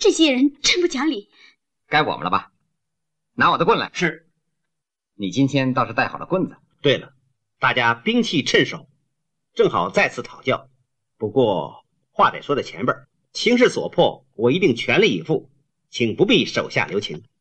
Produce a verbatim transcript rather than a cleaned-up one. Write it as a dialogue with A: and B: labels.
A: 这些人真不讲理。
B: 该我们了吧？拿我的棍来。
C: 是。
B: 你今天倒是带好了棍子。
C: 对了，大家兵器趁手，正好再次讨教。不过话得说在前边，情势所迫，我一定全力以赴，请不必手下留情。